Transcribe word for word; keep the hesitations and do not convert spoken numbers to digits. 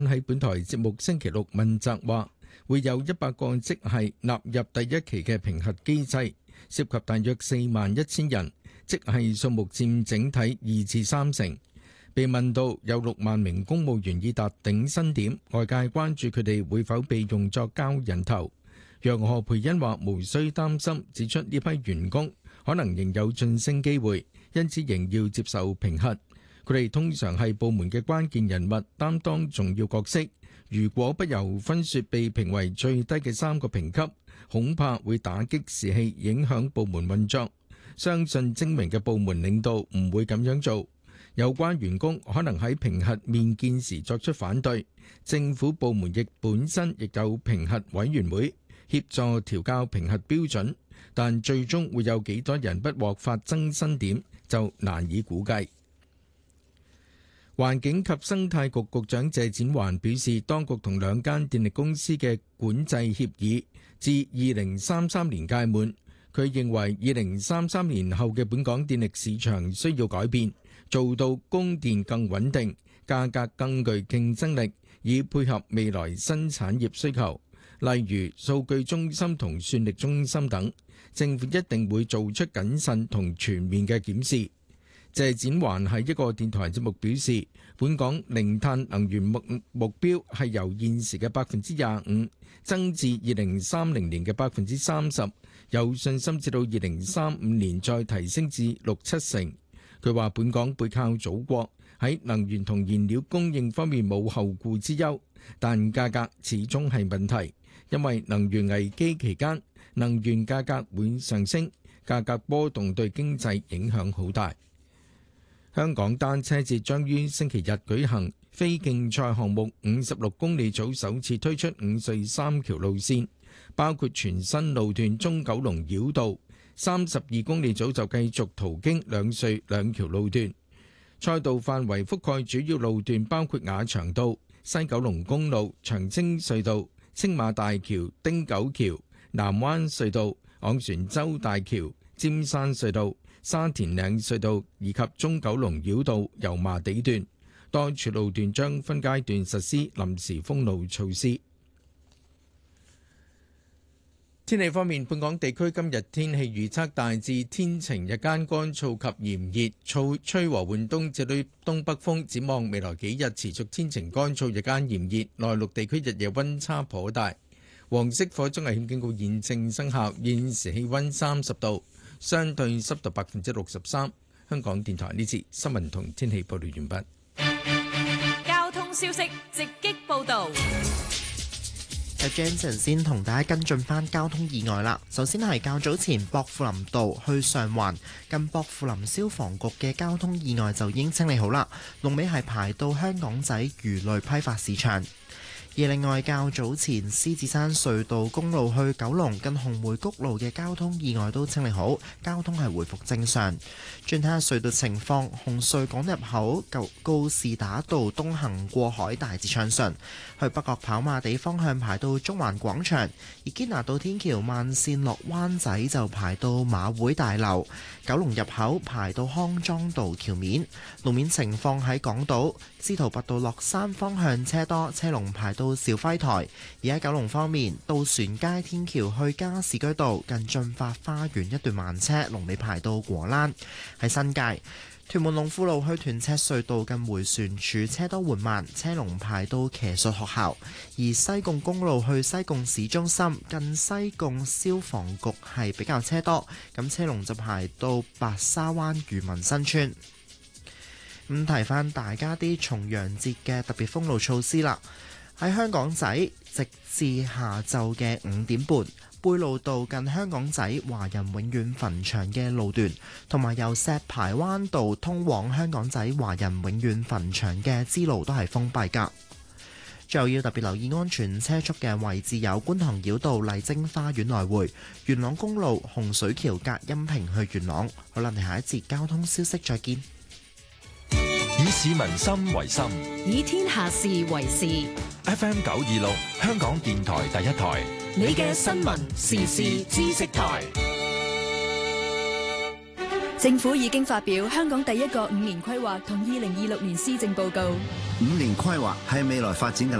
喺本台節目星期六問責話，會有一百個職系納入第一期嘅評核機制，涉及大約四萬一千人，職系數目佔整體二至三成。被問到有六萬名公務員已達頂薪點，外界關注佢哋會否被用作交人頭。楊何蓓茵話無需擔心，指出呢批員工可能仍有晉升機會，因此仍要接受評核。佢哋通常係部門嘅關鍵人物，擔當重要角色。如果不由分說被評為最低嘅三個評級，恐怕會打擊士氣，影響部門運作。相信精明嘅部門領導唔會咁樣做。有關員工可能喺評核面見時作出反對，政府部門亦本身亦有評核委員會協助調校評核標準，但最終會有幾多人不獲發增薪點就難以估計。環境及生態局局長謝展寰表示，當局同兩間電力公司嘅管制協議至二零三三年屆滿，佢認為二零三三年後嘅本港電力市場需要改變，做到供電更穩定，價格更具競爭力，以配合未來新產業需求，例如數據中心同算力中心等。政府一定會做出謹慎同全面嘅檢視。謝展寰喺一個電台節目表示，本港零碳能源目目標係由現時嘅百分之廿五增至二零三零年嘅百分之三十，有信心至到二零三五年再提升至六七成。佢話本港背靠祖國，喺能源同燃料供應方面冇後顧之憂，但價格始終係問題，因為能源危機期間能源價格會上升，價格波動對經濟影響好大。香港單車節將於星期日舉行，非競賽項目五十六公里組首次推出五隧三橋路線，包括全新路段中九龍繞道，三十二公里組就繼續途經兩隧兩橋路段。賽道範圍覆蓋主要路段包括馬場道、西九龍公路、長青隧道、青馬大橋、汀九橋、南灣隧道、昂船洲大橋、尖山隧道、沙田嶺隧道以及中九龍繞道油麻地段，多處路段將分階段實施臨時封路措施。天氣方面，本港地區今日天氣預測大致天晴，日間乾燥及炎熱，吹吹和緩東至到東北風。展望未來幾日持續天晴乾燥，日間炎熱，內陸地區日夜溫差頗大。黃色火災危險警告現正生效，現時氣溫三十度。相對濕度百分之六十三。香港電台呢次新聞同天氣報道完畢。交通消息直擊報導。 阿 Jensen 先同大家跟進返交通意外啦。首先係較早前薄扶林道去上環近薄扶林消防局嘅交通意外就已經清理好啦，龍尾係排到香港仔魚類批發市場。而另外較早前獅子山隧道公路去九龍近紅梅谷路嘅交通意外都清理好，交通係回復正常。轉睇下隧道情況，紅隧港入口舊告士打道東行過海大致暢順，去北角跑馬地方向排到中環廣場，而堅拿道天橋慢線落灣仔就排到馬會大樓，九龍入口排到康莊道橋面。路面情況喺港島司徒拔道落山方向車多，車龍排到到兆輝台。而喺九龍方面，渡船街天橋去加士居道近駿發花園一段慢車，龍尾排到果欄。喺新界屯門龍富路去屯赤隧道近迴旋處車多緩慢，車龍排到騎術學校。而西貢公路去西貢市中心近西貢消防局係比較車多，咁車龍就排到白沙灣漁民新村。咁提翻大家啲重陽節嘅特別封路措施啦。喺香港仔，直至下晝嘅五點半，貝路道近香港仔華人永遠墳場嘅路段，同埋由石排灣道通往香港仔華人永遠墳場嘅支路都係封閉㗎。最後要特別留意安全車速嘅位置有觀塘繞道麗晶花園來回、元朗公路洪水橋隔音屏去元朗。好啦，我哋下一節交通消息再見。 以市民心為心， 以天下事為事。 F M 九二六，香港電台第一台， 你嘅新聞時事知識台。 政府已經發表香港第一個五年規劃同二零二六年施政報告。 五年規劃係未來發展嘅